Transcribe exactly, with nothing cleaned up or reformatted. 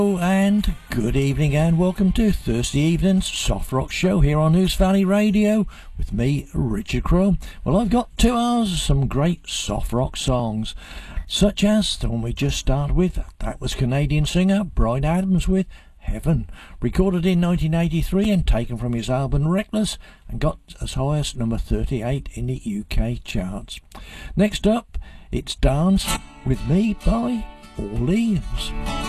And good evening and welcome to Thursday evening's Soft Rock Show here on News Valley Radio with me, Richard Crowe. Well, I've got two hours of some great soft rock songs, such as the one we just started with. That was Canadian singer Bryan Adams with Heaven, recorded in nineteen eighty-three and taken from his album Reckless, and got as high as number thirty-eight in the U K charts. Next up, it's Dance With Me by All Leaves.